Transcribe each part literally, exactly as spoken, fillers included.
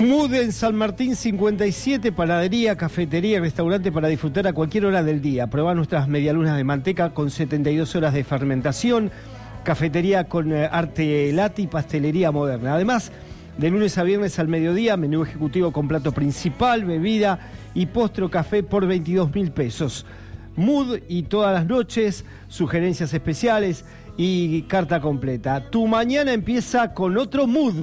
Mood en San Martín cincuenta y siete, panadería, cafetería y restaurante para disfrutar a cualquier hora del día. Probá nuestras medialunas de manteca con setenta y dos horas de fermentación, cafetería con arte latte y pastelería moderna. Además, de lunes a viernes al mediodía, menú ejecutivo con plato principal, bebida y postre o café por veintidós mil pesos. Mood y todas las noches, sugerencias especiales y carta completa. Tu mañana empieza con otro Mood.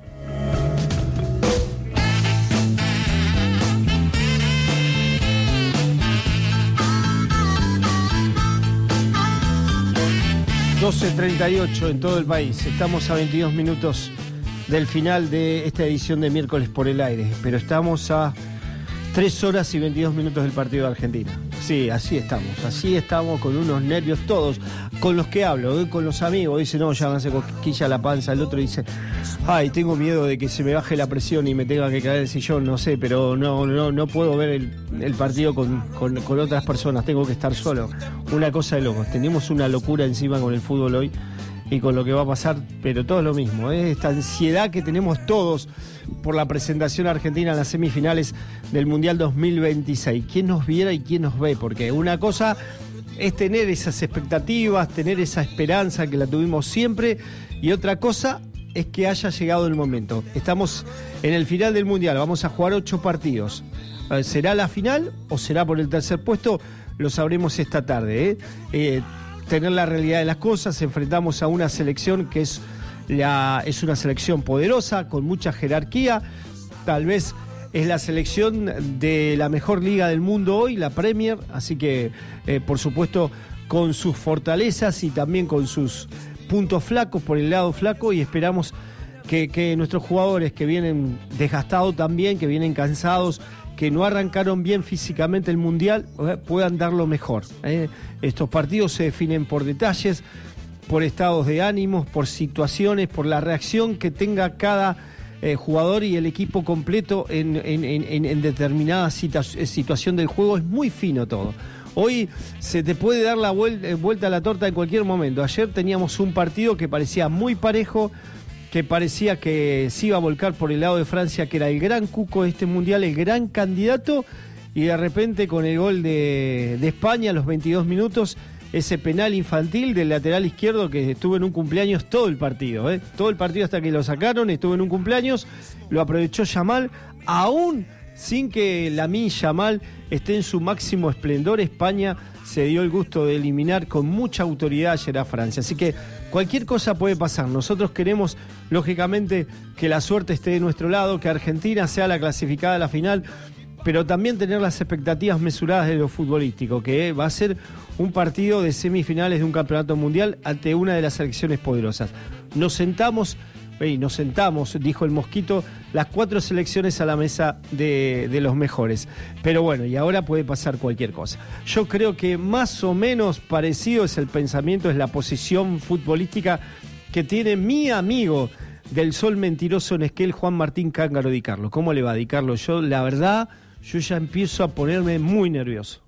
doce treinta y ocho en todo el país. Estamos a veintidós minutos del final de esta edición de Miércoles por el Aire, pero estamos a tres horas y veintidós minutos del partido de Argentina. Sí, así estamos, así estamos con unos nervios todos, con los que hablo, ¿eh? Con los amigos, dice, no, ya me hace cosquilla la panza, el otro dice, ay, tengo miedo de que se me baje la presión y me tenga que caer el sillón, no sé, pero no no no puedo ver el, el partido con, con, con otras personas, tengo que estar solo. Una cosa de locos, tenemos una locura encima con el fútbol hoy y con lo que va a pasar, pero todo es lo mismo, ¿eh? Esta ansiedad que tenemos todos por la presentación argentina en las semifinales del Mundial dos mil veintiséis. ¿Quién nos viera y quién nos ve? Porque una cosa es tener esas expectativas, tener esa esperanza que la tuvimos siempre, y otra cosa es que haya llegado el momento. Estamos en el final del Mundial, vamos a jugar ocho partidos. ¿Será la final o será por el tercer puesto? Lo sabremos esta tarde, ¿eh? Eh, tener la realidad de las cosas, enfrentamos a una selección que es, la, es una selección poderosa, con mucha jerarquía, tal vez es la selección de la mejor liga del mundo hoy, la Premier, así que eh, por supuesto con sus fortalezas y también con sus puntos flacos por el lado flaco, y esperamos que, que nuestros jugadores que vienen desgastados también, que vienen cansados, que no arrancaron bien físicamente el Mundial, puedan dar lo mejor. ¿eh? Estos partidos se definen por detalles, por estados de ánimos, por situaciones, por la reacción que tenga cada eh, jugador y el equipo completo en, en, en, en determinada situa- situación del juego. Es muy fino todo. Hoy se te puede dar la vuelta, vuelta a la torta en cualquier momento. Ayer teníamos un partido que parecía muy parejo, que parecía que se iba a volcar por el lado de Francia, que era el gran cuco de este Mundial, el gran candidato, y de repente con el gol de, de España a los veintidós minutos, ese penal infantil del lateral izquierdo que estuvo en un cumpleaños todo el partido, ¿eh? todo el partido hasta que lo sacaron, estuvo en un cumpleaños, lo aprovechó Yamal, aún sin que Lamine Yamal esté en su máximo esplendor. España se dio el gusto de eliminar con mucha autoridad ayer a Francia. Así que cualquier cosa puede pasar. Nosotros queremos, lógicamente, que la suerte esté de nuestro lado, que Argentina sea la clasificada a la final, pero también tener las expectativas mesuradas de lo futbolístico, que va a ser un partido de semifinales de un campeonato mundial ante una de las selecciones poderosas. Nos sentamos... Hey, nos sentamos, dijo el Mosquito, las cuatro selecciones a la mesa de, de los mejores. Pero bueno, y ahora puede pasar cualquier cosa. Yo creo que más o menos parecido es el pensamiento, es la posición futbolística que tiene mi amigo del Sol Mentiroso en Esquel, Juan Martín Cángaro Di Carlo. ¿Cómo le va, Di Carlo? Yo, la verdad, yo ya empiezo a ponerme muy nervioso.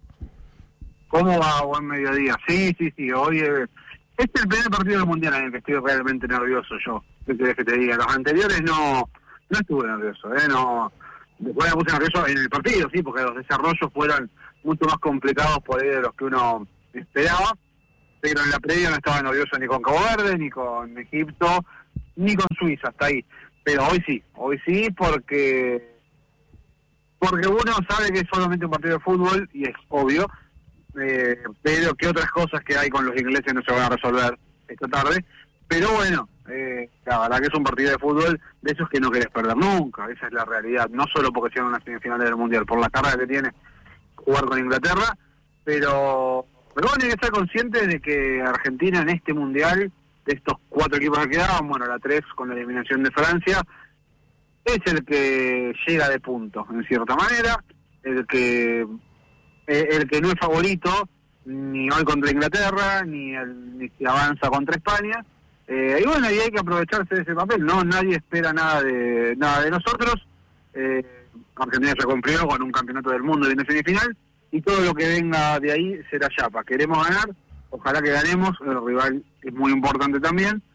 ¿Cómo va? Buen mediodía. Sí, sí, sí, hoy... Eh... Este es el primer partido del Mundial en el que estoy realmente nervioso yo. ¿Qué querés que te diga? Los anteriores no no estuve nervioso, ¿eh? No, después me puse nervioso en el partido, sí, porque los desarrollos fueron mucho más complicados por ahí de los que uno esperaba. Pero en la previa no estaba nervioso ni con Cabo Verde, ni con Egipto, ni con Suiza, hasta ahí. Pero hoy sí, hoy sí, porque porque uno sabe que es solamente un partido de fútbol, y es obvio. Eh, pero que otras cosas que hay con los ingleses no se van a resolver esta tarde. Pero bueno, eh, la verdad que es un partido de fútbol de esos que no querés perder nunca. Esa es la realidad, no solo porque sean unas semifinales del Mundial, por la carga que tiene jugar con Inglaterra, pero pero bueno, hay que estar conscientes de que Argentina en este Mundial, de estos cuatro equipos que quedaban, bueno, la tres con la eliminación de Francia, es el que llega de punto, en cierta manera, el que el que no es favorito ni hoy contra Inglaterra, ni el ni si avanza contra España, eh, y bueno, y hay que aprovecharse de ese papel. No, nadie espera nada de nada de nosotros. eh, Argentina se cumplió con un campeonato del mundo y una semifinal, y todo lo que venga de ahí será chapa. Queremos ganar, ojalá que ganemos, el rival es muy importante también,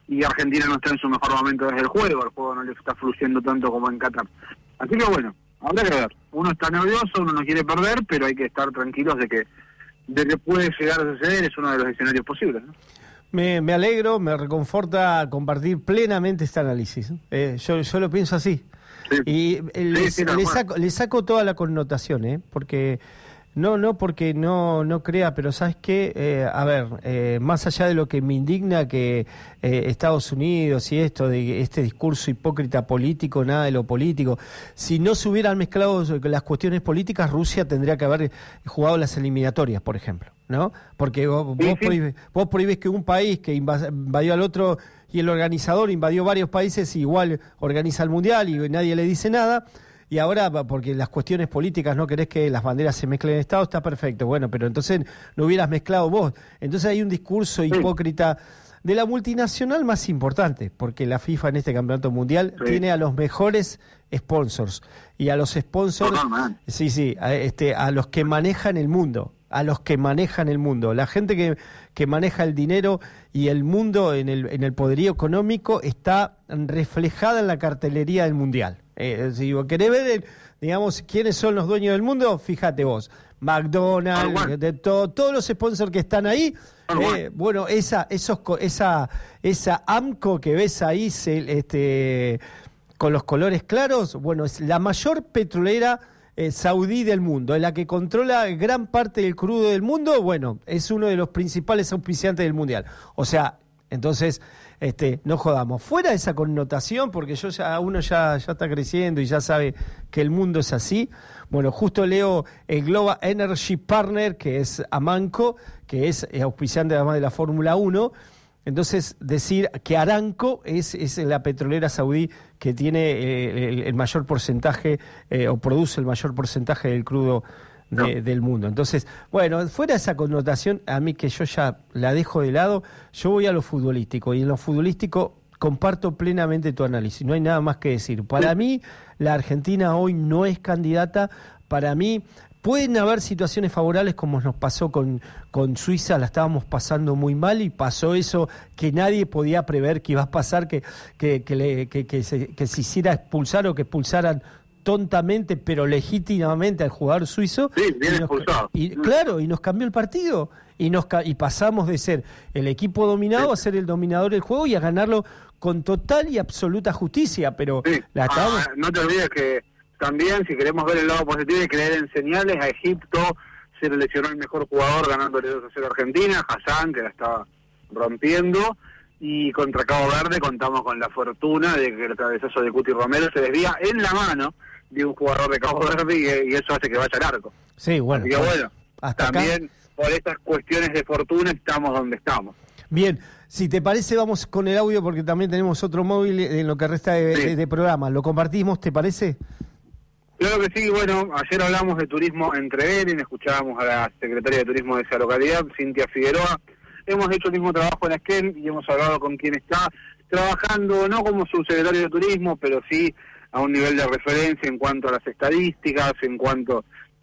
y Argentina no está en su mejor momento desde el juego, el juego no le está fluyendo tanto como en Qatar. Así que bueno, habrá que ver. Uno está nervioso, uno no quiere perder, pero hay que estar tranquilos de que, de que puede llegar a suceder, es uno de los escenarios posibles, ¿no? Me, me alegro, me reconforta compartir plenamente este análisis. Eh, yo, yo lo pienso así. Sí. Y eh, les, sí, sí, le, saco, le saco toda la connotación, ¿eh? Porque... No, no porque no no crea, pero ¿sabes qué? Eh, a ver, eh, más allá de lo que me indigna que eh, Estados Unidos y esto, de este discurso hipócrita político, nada de lo político, si no se hubieran mezclado las cuestiones políticas, Rusia tendría que haber jugado las eliminatorias, por ejemplo, ¿no? Porque vos, vos, prohibes, vos prohibes que un país que invadió al otro y el organizador invadió varios países, igual organiza el Mundial y nadie le dice nada. Y ahora, porque las cuestiones políticas no querés que las banderas se mezclen en Estado, está perfecto. Bueno, pero entonces no hubieras mezclado vos. Entonces hay un discurso hipócrita de la multinacional más importante, porque la FIFA en este campeonato mundial sí. tiene a los mejores sponsors. Y a los sponsors, no, no, sí, sí, a, este, a los que manejan el mundo. A los que manejan el mundo. La gente que, que maneja el dinero y el mundo en el, en el poderío económico está reflejada en la cartelería del mundial. Eh, si vos querés ver, el, digamos, quiénes son los dueños del mundo, fíjate vos. McDonald's, de todo, todos los sponsors que están ahí. Eh, bueno, esa, esos, esa, esa AMCO que ves ahí, se, este, con los colores claros, bueno, es la mayor petrolera eh, saudí del mundo, es la que controla gran parte del crudo del mundo. Bueno, es uno de los principales auspiciantes del mundial. O sea, entonces, este, no jodamos. Fuera de esa connotación, porque yo ya uno ya, ya está creciendo y ya sabe que el mundo es así. Bueno, justo leo el Global Energy Partner, que es Amanco, que es auspiciante además de la Fórmula uno. Entonces, decir que Aramco es, es la petrolera saudí que tiene eh, el, el mayor porcentaje, eh, o produce el mayor porcentaje del crudo de, no. del mundo. Entonces, bueno, fuera esa connotación, a mí que yo ya la dejo de lado, yo voy a lo futbolístico, y en lo futbolístico comparto plenamente tu análisis, no hay nada más que decir. Para mí, la Argentina hoy no es candidata, para mí... Pueden haber situaciones favorables como nos pasó con, con Suiza, la estábamos pasando muy mal y pasó eso que nadie podía prever que iba a pasar, que, que, que, le, que, que, se, que se hiciera expulsar o que expulsaran tontamente pero legítimamente al jugador suizo. Sí, bien y nos, expulsado. Y, claro, y nos cambió el partido y, nos, y pasamos de ser el equipo dominado sí. a ser el dominador del juego y a ganarlo con total y absoluta justicia, pero sí. la estábamos... ah, no te olvides que también, si queremos ver el lado positivo y creer en señales, a Egipto se le lesionó el mejor jugador ganándole dos a cero a Argentina, Hassan, que la estaba rompiendo, y contra Cabo Verde contamos con la fortuna de que el cabezazo de Cuti Romero se desvía en la mano de un jugador de Cabo Verde y, y eso hace que vaya al arco. Sí, bueno. Así que bueno, hasta también acá... por estas cuestiones de fortuna estamos donde estamos. Bien, si te parece vamos con el audio porque también tenemos otro móvil en lo que resta de, sí. de, de programa. ¿Lo compartimos, te parece? Claro que sí, bueno, ayer hablamos de turismo en Trevelin, escuchábamos a la secretaria de turismo de esa localidad, Cintia Figueroa. Hemos hecho el mismo trabajo en Esquel y hemos hablado con quien está trabajando, no como subsecretario de turismo, pero sí a un nivel de referencia en cuanto a las estadísticas, en cuanto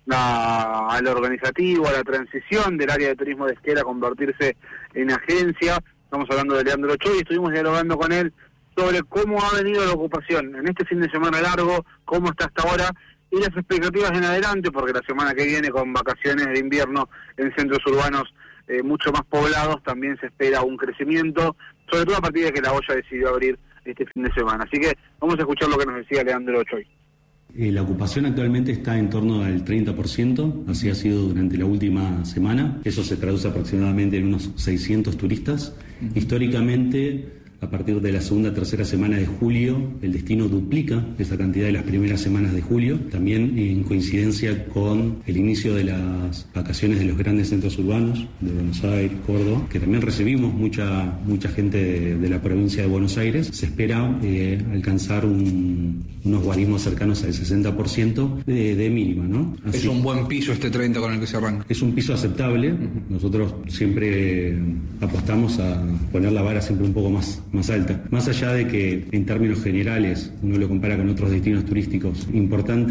a, a lo organizativo, a la transición del área de turismo de Esquel a convertirse en agencia. Estamos hablando de Leandro Ochoa y estuvimos dialogando con él sobre cómo ha venido la ocupación en este fin de semana largo, cómo está hasta ahora y las expectativas en adelante, porque la semana que viene con vacaciones de invierno en centros urbanos eh, mucho más poblados también se espera un crecimiento, sobre todo a partir de que la olla decidió abrir este fin de semana. Así que vamos a escuchar lo que nos decía Leandro Ochoa. Eh, la ocupación actualmente está en torno al treinta por ciento, así ha sido durante la última semana. Eso se traduce aproximadamente en unos seiscientos turistas. Uh-huh. Históricamente, a partir de la segunda tercera semana de julio, el destino duplica esa cantidad de las primeras semanas de julio, también en coincidencia con el inicio de las vacaciones de los grandes centros urbanos de Buenos Aires, Córdoba, que también recibimos mucha mucha gente de, de la provincia de Buenos Aires. Se espera eh, alcanzar un, unos guarismos cercanos al sesenta por ciento de, de mínima, ¿no? Así, es un buen piso este treinta con el que se arranca. Es un piso aceptable. Nosotros siempre apostamos a poner la vara siempre un poco más más alta. Más allá de que en términos generales uno lo compara con otros destinos turísticos importantes,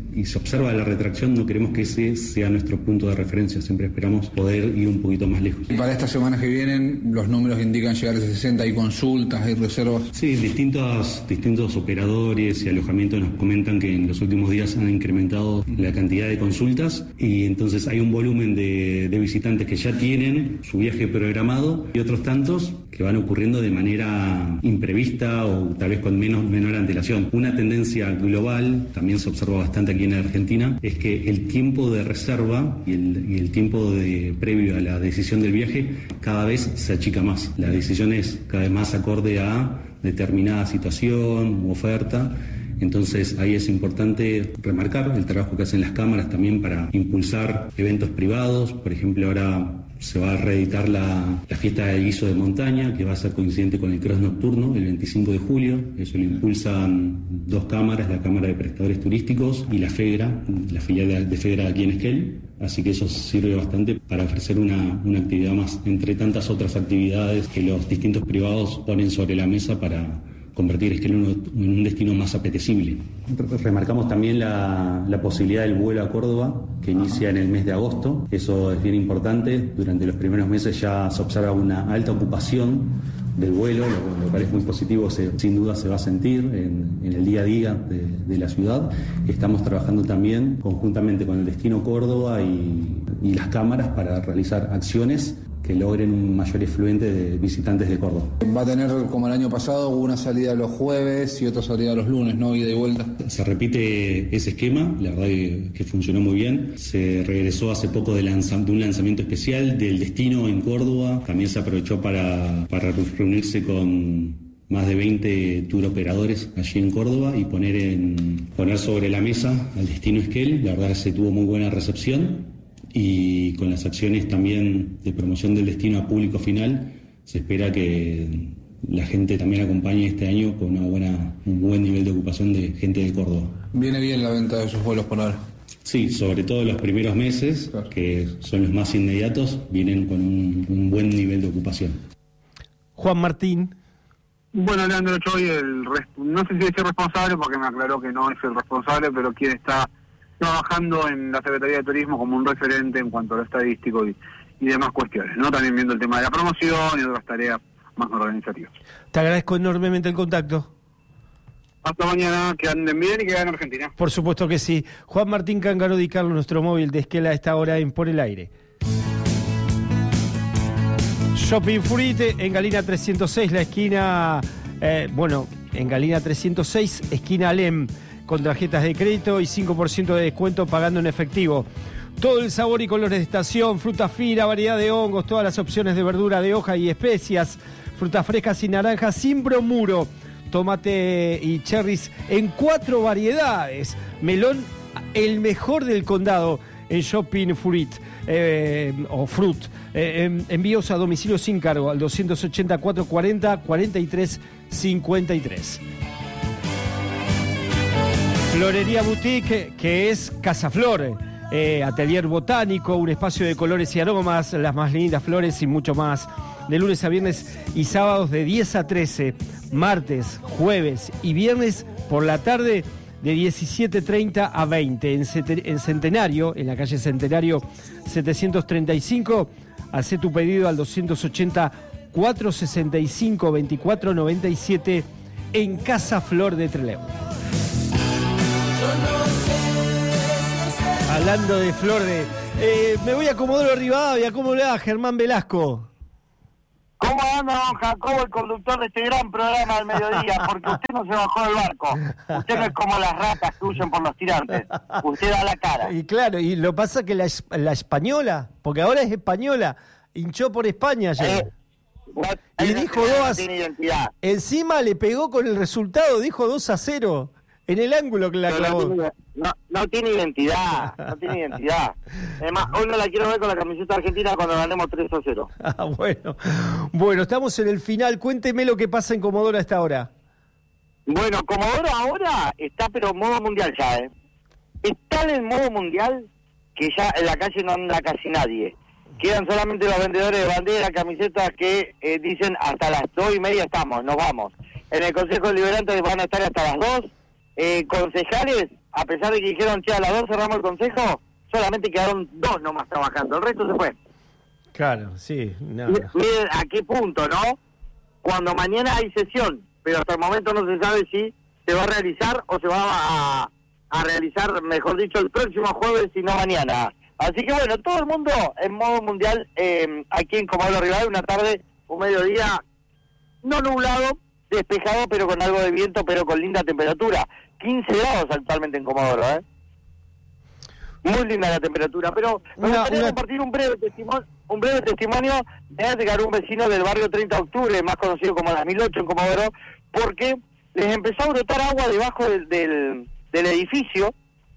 y se observa la retracción, no queremos que ese sea nuestro punto de referencia, siempre esperamos poder ir un poquito más lejos. Y para estas semanas que vienen, los números indican llegar a sesenta, hay consultas, hay reservas. Sí, distintos, distintos operadores y alojamientos nos comentan que en los últimos días han incrementado la cantidad de consultas y entonces hay un volumen de, de visitantes que ya tienen su viaje programado y otros tantos que van ocurriendo de manera imprevista o tal vez con menos, menor antelación. Una tendencia global, también se observa bastante aquí en Argentina, es que el tiempo de reserva y el, y el tiempo de previo a la decisión del viaje cada vez se achica más. La decisión es cada vez más acorde a determinada situación u oferta. Entonces ahí es importante remarcar el trabajo que hacen las cámaras también para impulsar eventos privados. Por ejemplo, ahora se va a reeditar la, la fiesta de guiso de montaña, que va a ser coincidente con el cross nocturno el veinticinco de julio. Eso lo impulsan dos cámaras, la Cámara de Prestadores Turísticos y la FEGRA, la filial de FEGRA aquí en Esquel. Así que eso sirve bastante para ofrecer una, una actividad más, entre tantas otras actividades que los distintos privados ponen sobre la mesa para convertir Esquel en un destino más apetecible. Remarcamos también la, la posibilidad del vuelo a Córdoba, que inicia en el mes de agosto. Eso es bien importante. Durante los primeros meses ya se observa una alta ocupación del vuelo, lo, lo cual es muy positivo, se, sin duda se va a sentir en, en el día a día de, de la ciudad. Estamos trabajando también conjuntamente con el Destino Córdoba y, y las cámaras para realizar acciones que logren un mayor efluente de visitantes de Córdoba. Va a tener, como el año pasado, una salida los jueves y otra salida los lunes, ¿no? Ida y vuelta. Se repite ese esquema, la verdad que, que funcionó muy bien. Se regresó hace poco de, lanza, de un lanzamiento especial del Destino en Córdoba. También se aprovechó para, para reunirse con más de veinte tour operadores allí en Córdoba y poner, en, poner sobre la mesa al Destino Esquel. La verdad que se tuvo muy buena recepción. Y con las acciones también de promoción del destino a público final, se espera que la gente también acompañe este año con una buena, un buen nivel de ocupación de gente de Córdoba. ¿Viene bien la venta de esos vuelos por ahora? Sí, sobre todo los primeros meses, claro, que son los más inmediatos, vienen con un, un buen nivel de ocupación. Juan Martín. Bueno, Leandro, yo soy el, no sé si es el responsable, porque me aclaró que no es el responsable, pero quien está trabajando en la Secretaría de Turismo como un referente en cuanto a lo estadístico y, y demás cuestiones, ¿no? También viendo el tema de la promoción y otras tareas más organizativas. Te agradezco enormemente el contacto. Hasta mañana, que anden bien y que ganen Argentina. Por supuesto que sí. Juan Martín Cángaro Di Carlo, nuestro móvil de Esquel a esta hora en Por el Aire. Shopping Fruit en Galina trescientos seis, la esquina, eh, bueno, en Galina trescientos seis, esquina Alem, con tarjetas de crédito y cinco por ciento de descuento pagando en efectivo. Todo el sabor y colores de estación, fruta fina, variedad de hongos, todas las opciones de verdura de hoja y especias, frutas frescas y naranjas sin bromuro, tomate y cherries en cuatro variedades, melón el mejor del condado en Shopping Fruit eh, o Fruit. Eh, envíos a domicilio sin cargo al doscientos ochenta, cuatrocientos cuarenta, cuarenta y tres cincuenta y tres. Florería Boutique, que es Casa Flor, eh, atelier botánico, un espacio de colores y aromas, las más lindas flores y mucho más. De lunes a viernes y sábados de diez a trece, martes, jueves y viernes por la tarde de diecisiete treinta a veinte. En, en Centenario, en la calle Centenario setecientos treinta y cinco, hacé tu pedido al doscientos ochenta, cuatrocientos sesenta y cinco, veinticuatro noventa y siete en Casa Flor de Trelew. Hablando de Flor de... Eh, me voy a Comodoro Rivadavia. ¿Cómo le va, Germán Velasco? ¿Cómo anda, don Jacobo, el conductor de este gran programa del mediodía? Porque usted no se bajó del barco. Usted no es como las ratas que huyen por los tirantes. Usted da la cara. Y claro, y lo pasa que la, la española, porque ahora es española, hinchó por España ayer. Eh, no, y dijo dos... No tiene identidad. Encima le pegó con el resultado, dijo dos a cero. En el ángulo que la clavó. No tiene, no, no tiene identidad, no tiene identidad. Además, hoy no la quiero ver con la camiseta argentina cuando ganemos tres a cero. Ah, bueno. Bueno, estamos en el final. Cuénteme lo que pasa en Comodoro a esta hora. Bueno, Comodoro ahora está pero en modo mundial ya, ¿eh? Está en el modo mundial que ya en la calle no anda casi nadie. Quedan solamente los vendedores de banderas, camisetas que eh, dicen hasta las dos y media estamos, nos vamos. En el Consejo Deliberante van a estar hasta las dos. Eh, concejales a pesar de que dijeron, che, a las dos cerramos el consejo, solamente quedaron dos nomás trabajando, el resto se fue. Claro, sí. No. Miren a qué punto, ¿no? Cuando mañana hay sesión, pero hasta el momento no se sabe si se va a realizar o se va a, a realizar, mejor dicho, el próximo jueves y no mañana. Así que bueno, todo el mundo en modo mundial, eh, aquí en Comodoro Rivadavia, una tarde, un mediodía, no nublado, despejado, pero con algo de viento, pero con linda temperatura. quince grados actualmente en Comodoro, ¿eh? Muy linda la temperatura, pero me Una- gustaría una- compartir un breve testimonio, un breve testimonio de Edgar, un vecino del barrio treinta de octubre, más conocido como las mil ocho en Comodoro, porque les empezó a brotar agua debajo del, del, del edificio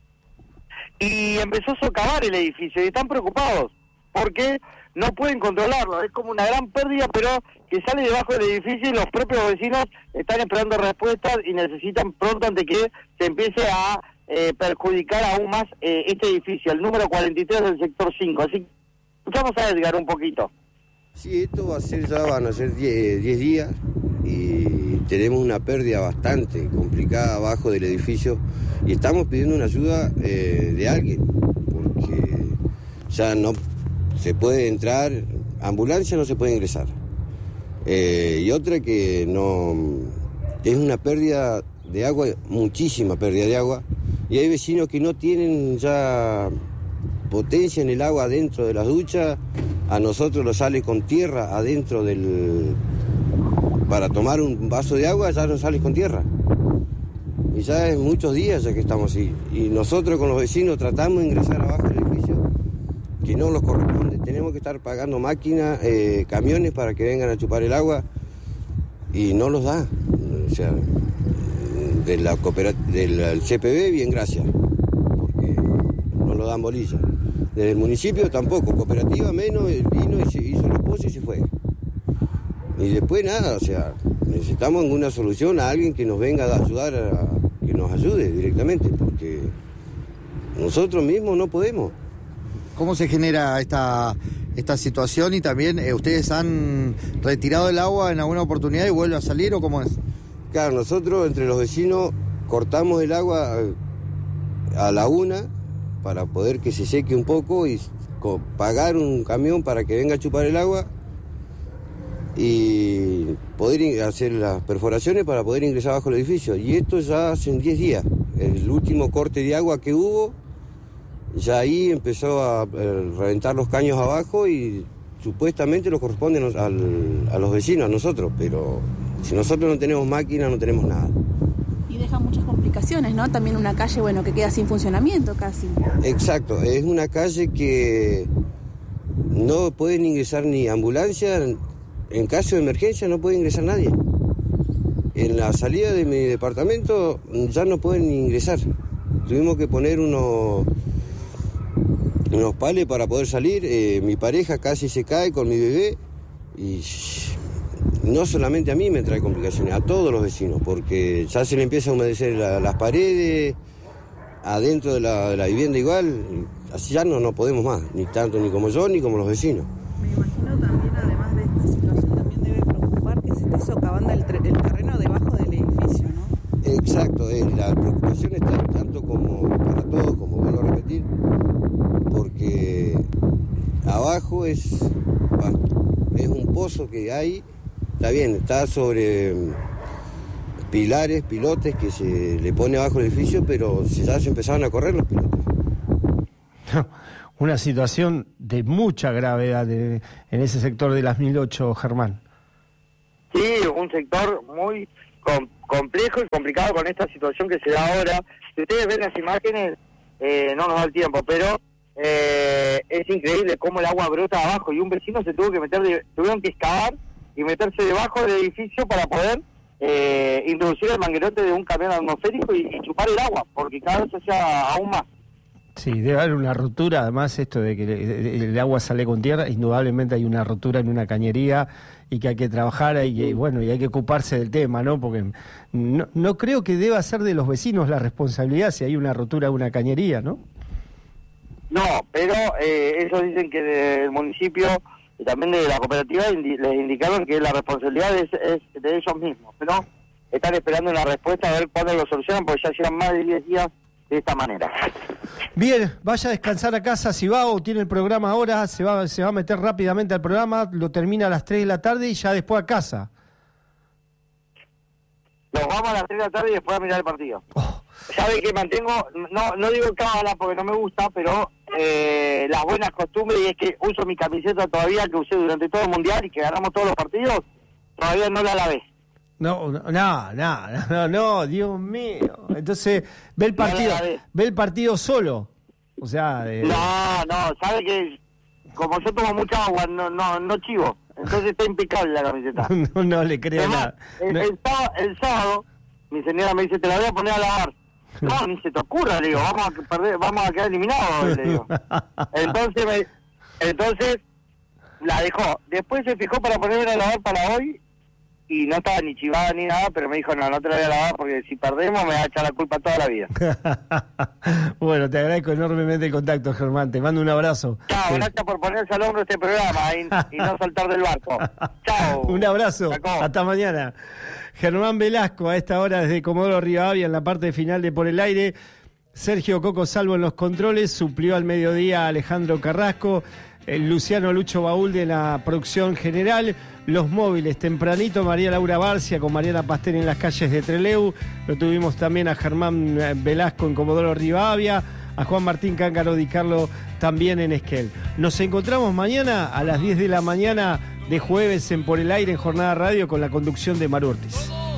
y empezó a socavar el edificio y están preocupados porque no pueden controlarlo, es como una gran pérdida, pero que sale debajo del edificio y los propios vecinos están esperando respuestas y necesitan pronto antes que se empiece a eh, perjudicar aún más eh, este edificio, el número cuarenta y tres del sector cinco. Así que escuchamos a Edgar un poquito. Sí, esto va a ser, ya van a ser diez días y tenemos una pérdida bastante complicada abajo del edificio y estamos pidiendo una ayuda eh, de alguien porque ya no se puede entrar, ambulancia no se puede ingresar. Eh, y otra que no, es una pérdida de agua, muchísima pérdida de agua, y hay vecinos que no tienen ya potencia en el agua adentro de las duchas, a nosotros nos sale con tierra adentro del... para tomar un vaso de agua ya nos sale con tierra. Y ya es muchos días ya que estamos así. Y nosotros con los vecinos tratamos de ingresar abajo del edificio, que no nos corresponde. Tenemos que estar pagando máquinas, eh, camiones para que vengan a chupar el agua, y no los da. O sea, de la coopera- del C P B, bien, gracias, porque no lo dan bolilla. Desde el municipio tampoco, cooperativa menos, él vino y se hizo los pozos y se fue. Y después nada, o sea, necesitamos alguna solución a alguien que nos venga a ayudar, a, que nos ayude directamente, porque nosotros mismos no podemos. ¿Cómo se genera esta, esta situación? Y también, eh, ¿ustedes han retirado el agua en alguna oportunidad y vuelve a salir o cómo es? Claro, nosotros entre los vecinos cortamos el agua a la una para poder que se seque un poco y co- pagar un camión para que venga a chupar el agua y poder in- hacer las perforaciones para poder ingresar bajo el edificio. Y esto ya hace diez días. El último corte de agua que hubo, ya ahí empezó a eh, reventar los caños abajo y supuestamente lo corresponde nos- al- a los vecinos, a nosotros, pero si nosotros no tenemos máquina no tenemos nada. Y deja muchas complicaciones, ¿no? También una calle, bueno, que queda sin funcionamiento casi. Exacto, es una calle que no pueden ingresar ni ambulancia, en caso de emergencia no puede ingresar nadie. En la salida de mi departamento ya no pueden ingresar. Tuvimos que poner unos, unos pales para poder salir. Eh, mi pareja casi se cae con mi bebé y no solamente a mí me trae complicaciones, a todos los vecinos, porque ya se le empieza a humedecer la, las paredes, adentro de la, de la vivienda igual, así ya no, no podemos más, ni tanto ni como yo ni como los vecinos. Me imagino también, además de esta situación, también debe preocupar que se esté socavando el, tre- el terreno debajo del edificio, ¿no? Exacto, eh, la preocupación está tanto como para todos, como vuelvo a repetir, porque abajo es, es un pozo que hay, está bien, está sobre pilares, pilotes que se le pone abajo el edificio, pero ya se empezaron a correr los pilotes. Una situación de mucha gravedad de- en ese sector de las mil ocho, Germán. Sí, un sector muy com- complejo y complicado con esta situación que se da ahora. Si ustedes ven las imágenes, eh, no nos da el tiempo, pero eh, es increíble cómo el agua brota abajo y un vecino se tuvo que meter, de- tuvieron que excavar y meterse debajo del edificio para poder eh, introducir el manguerote de un camión atmosférico y, y chupar el agua, porque cada vez se hacía aún más. Sí, debe haber una rotura, además esto de que el, el agua sale con tierra, indudablemente hay una rotura en una cañería y que hay que trabajar y, y bueno, y hay que ocuparse del tema, ¿no? Porque no, no creo que deba ser de los vecinos la responsabilidad si hay una rotura de una cañería, ¿no? No, pero eh, ellos dicen que del municipio y también de la cooperativa indi- les indicaron que la responsabilidad es, es de ellos mismos, pero están esperando una respuesta a ver cuándo lo solucionan, porque ya llevan más de diez días de esta manera. Bien, vaya a descansar a casa si va o tiene el programa ahora, se va, se va a meter rápidamente al programa, lo termina a las tres de la tarde y ya después a casa. Nos vamos a las tres de la tarde y después a mirar el partido. Oh. Sabe que mantengo, no no digo cábala porque no me gusta, pero eh, las buenas costumbres, y es que uso mi camiseta todavía que usé durante todo el Mundial y que ganamos todos los partidos, todavía no la lavé. No, no, no, no, no, no, Dios mío. Entonces, ve el partido, No, ve el partido solo. O sea, eh... no, no, sabe que como yo tomo mucha agua, no no no chivo. Entonces está impecable la camiseta. no, no le creo Además, nada. El, No... el, sábado, el sábado, mi señora me dice, te la voy a poner a lavar. No, ni se te ocurra, le digo, vamos a perder, vamos a quedar eliminados, le digo. Entonces, me, entonces la dejó. Después se fijó para ponerme a lavar para hoy y no estaba ni chivada ni nada, pero me dijo, no, no te la voy a lavar porque si perdemos me va a echar la culpa toda la vida. Bueno, te agradezco enormemente el contacto, Germán. Te mando un abrazo. Chao, gracias por ponerse al hombro este programa y, y no saltar del barco. Chao. Un abrazo. Chacó. Hasta mañana. Germán Velasco, a esta hora desde Comodoro Rivadavia, en la parte final de Por el Aire. Sergio Coco Salvo en los controles, suplió al mediodía a Alejandro Carrasco, el Luciano Lucho Baúl de la producción general, los móviles tempranito, María Laura Barcia con Mariana Pastel en las calles de Trelew, lo tuvimos también a Germán Velasco en Comodoro Rivadavia, a Juan Martín Cáncaro Di Carlo también en Esquel. Nos encontramos mañana a las diez de la mañana de jueves en Por el Aire en Jornada Radio con la conducción de Maru Ortiz.